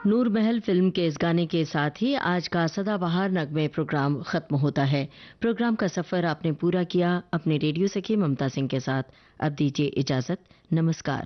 नूर महल film के इस गाने के साथ ही आज का सदाबहार नगमे प्रोग्राम खत्म होता है। प्रोग्राम का सफर आपने पूरा किया अपने रेडियो सखी ममता सिंह के साथ। अब दीजिए इजाजत। नमस्कार।